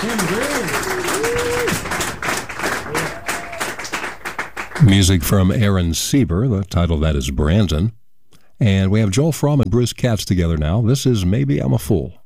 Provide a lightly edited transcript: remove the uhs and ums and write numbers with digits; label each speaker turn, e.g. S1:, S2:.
S1: Music from Aaron Sieber. The title of that is Brandon. And we have Joel Fromm and Bruce Katz together now. This is Maybe I'm a Fool.